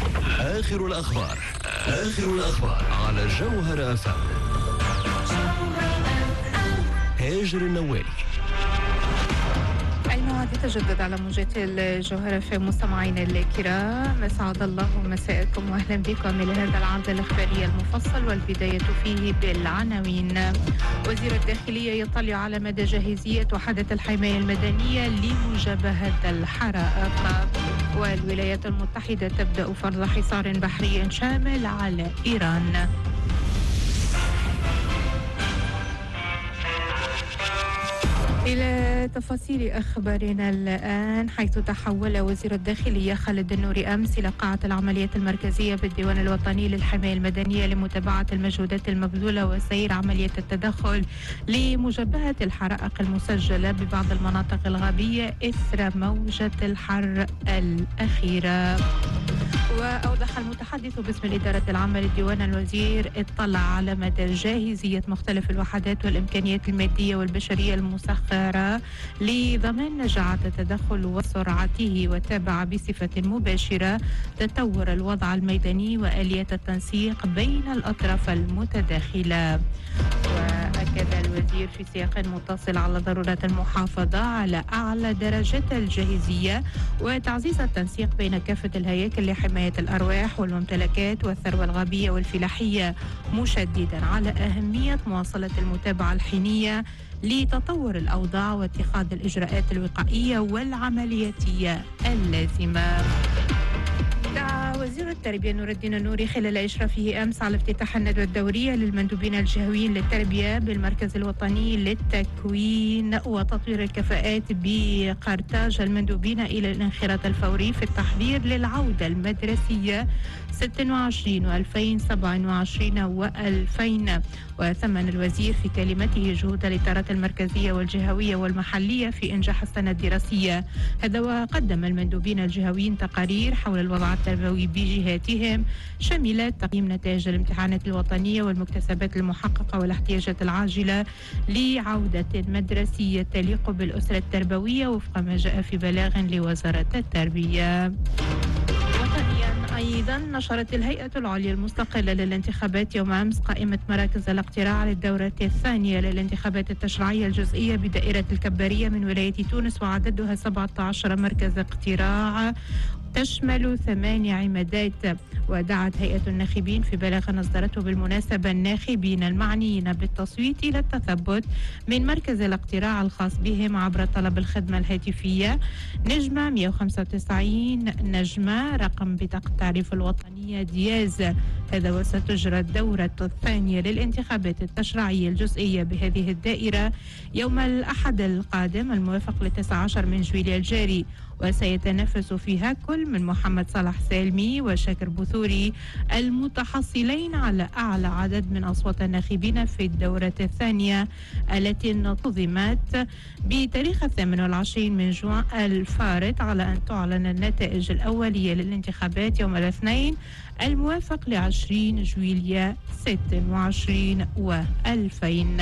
آخر الأخبار على جوهر أفهم. هاجر النوالي. الموعد يتجدد على موجات الجوهرة في مستمعينا الكرام. أسعد الله مساءكم وأهلا بكم إلى هذا العرض الإخباري المفصل، والبداية فيه بالعناوين. وزير الداخلية يطلع على مدى جاهزية وحدة الحماية المدنية لمجابهة الحرائق. والولايات المتحدة تبدأ فرض حصار بحري شامل على إيران. إلى تفاصيل أخبارنا الآن، حيث تحول وزير الداخلية خالد النوري أمس إلى قاعة العمليات المركزية بالديوان الوطني للحماية المدنية لمتابعة المجهودات المبذولة وسير عملية التدخل لمجابهة الحرائق المسجلة ببعض المناطق الغابية إثر موجة الحر الأخيرة. وأوضح المتحدث باسم الإدارة العامة للديوان الوزير اطلع على مدى جاهزية مختلف الوحدات والإمكانيات المادية والبشرية المسخرة لضمان نجاعة التدخل وسرعته، وتابع بصفة مباشرة تطور الوضع الميداني وآليات التنسيق بين الأطراف المتداخلة. وأكد الوزير في سياق متصل على ضرورة المحافظة على أعلى درجات الجاهزية وتعزيز التنسيق بين كافة الهياكل لحماية الأرواح والممتلكات والثروة الغابية والفلاحية، مشددا على أهمية مواصلة المتابعة الحينية لتطور الأوضاع واتخاذ الإجراءات الوقائية والعملياتية اللازمة. دعا وزير التربية نور الدين النوري خلال إشرافه أمس على افتتاح الندوة الدورية للمندوبين الجهويين للتربية بالمركز الوطني للتكوين وتطوير الكفاءات بقرطاج المندوبين إلى الانخراط الفوري في التحضير للعودة المدرسية 26 و2027 و2000. وثمن الوزير في كلمته جهود الإدارات المركزية والجهوية والمحلية في إنجاح السنة الدراسية. هذا وقدم المندوبين الجهويين تقارير حول الوضع التربوي بجهاتهم، شملت تقييم نتائج الامتحانات الوطنية والمكتسبات المحققة والاحتياجات العاجلة لعودة مدرسية تليق بالأسرة التربوية وفق ما جاء في بلاغ لوزارة التربية. أيضا نشرت الهيئة العليا المستقلة للانتخابات يوم أمس قائمة مراكز الاقتراع للدورة الثانية للانتخابات التشريعية الجزئية بدائرة الكبارية من ولاية تونس، وعددها 17 مركز اقتراع تشمل 8 عمادات. ودعت هيئة الناخبين في بلاغ أصدرته بالمناسبة الناخبين المعنيين بالتصويت إلى التثبت من مركز الاقتراع الخاص بهم عبر طلب الخدمة الهاتفية نجمة 195 نجمة رقم بطاقة التعريف الوطنية دياز. هذا وستجرى الدورة الثانية للانتخابات التشريعية الجزئية بهذه الدائرة يوم الأحد القادم الموافق ل19 من جويلية الجاري، وسيتنافس فيها كل من محمد صلاح سالمي وشاكر بثوري المتحصلين على أعلى عدد من أصوات الناخبين في الدورة الثانية التي نظمت بتاريخ 28 من جوان الفارط، على أن تعلن النتائج الأولية للانتخابات يوم الاثنين الموافق ل20 جويلية 26 و2000.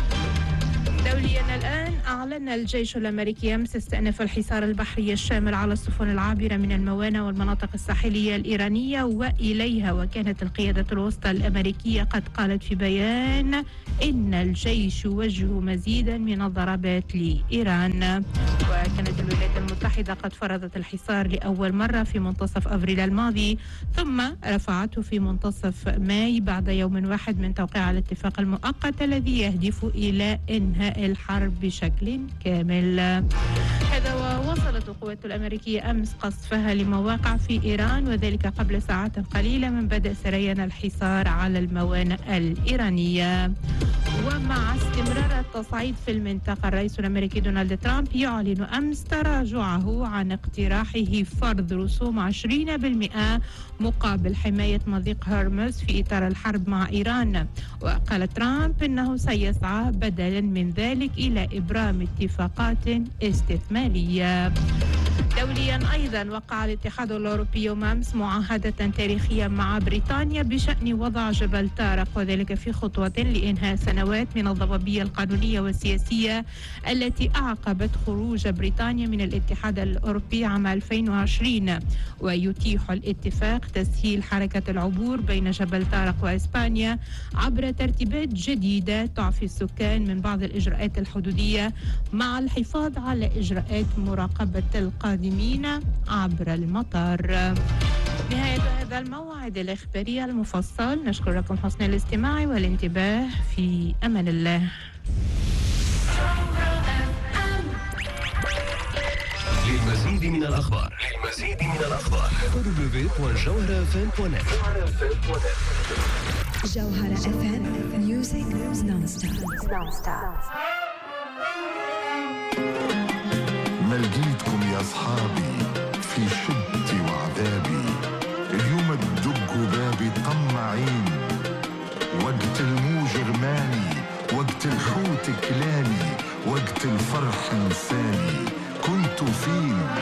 دوليا الآن، أعلن الجيش الأمريكي أمس استئناف الحصار البحري الشامل على السفن العابرة من الموانئ والمناطق الساحلية الإيرانية وإليها. وكانت القيادة الوسطى الأمريكية قد قالت في بيان إن الجيش يوجه مزيدا من الضربات لإيران. وكانت الولايات المتحدة قد فرضت الحصار لأول مرة في منتصف أبريل الماضي، ثم رفعته في منتصف ماي بعد يوم واحد من توقيع الاتفاق المؤقت الذي يهدف إلى إنهاء الحرب بشكل كامل. هذا ووصلت القوات الأمريكية أمس قصفها لمواقع في إيران، وذلك قبل ساعات قليلة من بدء سريان الحصار على الموانئ الإيرانية. ومع استمرار التصعيد في المنطقة، الرئيس الأمريكي دونالد ترامب يعلن أمس تراجعه عن اقتراحه فرض رسوم 20% مقابل حماية مضيق هرمز في إطار الحرب مع إيران. وقال ترامب إنه سيسعى بدلا من ذلك إلى إبرام اتفاقات استثمارية. دوليا أيضا وقع الاتحاد الأوروبي يوم أمس معاهدة تاريخية مع بريطانيا بشأن وضع جبل طارق، وذلك في خطوة لإنهاء سنوات من الضبابية القانونية والسياسية التي أعقبت خروج بريطانيا من الاتحاد الأوروبي عام 2020. ويتيح الاتفاق تسهيل حركة العبور بين جبل طارق وإسبانيا عبر ترتيبات جديدة تعفي السكان من بعض الإجراءات الحدودية مع الحفاظ على إجراءات مراقبة القادمين عبر المطار. نهاية هذا الموعد الإخباري المفصل، نشكركم حسن الاستماع والانتباه، في أمان الله. للمزيد من الأخبار www.jawharafm.net. جوهرة FM Music Non-Stop. ما لقيتكم يا أصحابي في شدتي وعذابي، اليوم تدقوا بابي طماعين، وقت الموج رماني، وقت الحوت كلاني، وقت الفرح نساني، كنتوا فين؟